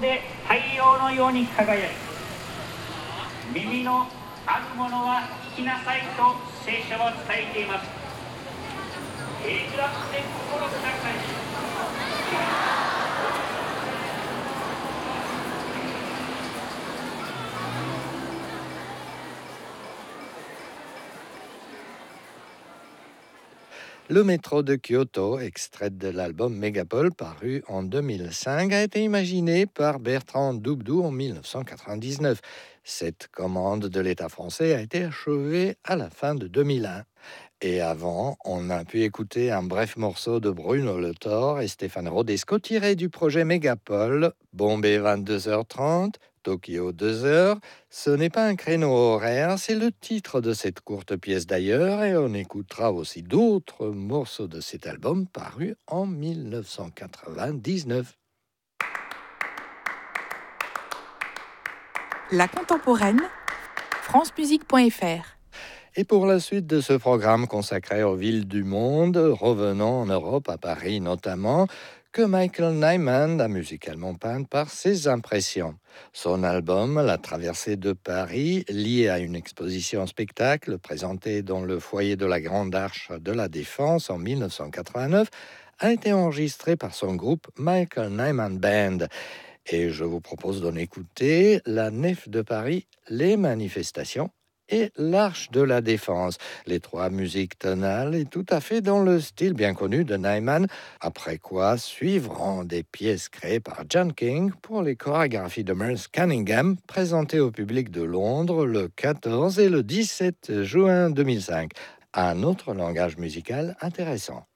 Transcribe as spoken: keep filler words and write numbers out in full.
で太陽のように輝き、耳のある者は聞きなさいと聖書は伝えています。平安で心高い。 Le métro de Kyoto, extrait de l'album Megapole paru en deux mille cinq, a été imaginé par Bertrand Doubdou en dix-neuf cent quatre-vingt-dix-neuf. Cette commande de l'État français a été achevée à la fin de deux mille un. Et avant, on a pu écouter un bref morceau de Bruno Le Thor et Stéphane Rodesco tiré du projet Megapole, Bombay vingt-deux heures trente, Tokyo deux heures. Ce n'est pas un créneau horaire, c'est le titre de cette courte pièce d'ailleurs, et on écoutera aussi d'autres morceaux de cet album paru en dix-neuf cent quatre-vingt-dix-neuf. La contemporaine, francemusique point f r. Et pour la suite de ce programme consacré aux villes du monde, revenons en Europe, à Paris notamment, que Michael Nyman a musicalement peint par ses impressions. Son album, La traversée de Paris, lié à une exposition spectacle présentée dans le foyer de la Grande Arche de la Défense en dix-neuf cent quatre-vingt-neuf, a été enregistré par son groupe Michael Nyman Band. Et je vous propose d'en écouter La Nef de Paris, Les Manifestations et l'Arche de la Défense. Les trois musiques tonales et tout à fait dans le style bien connu de Nyman, après quoi suivront des pièces créées par John King pour les chorégraphies de Merce Cunningham, présentées au public de Londres le quatorze et le dix-sept juin deux mille cinq. Un autre langage musical intéressant.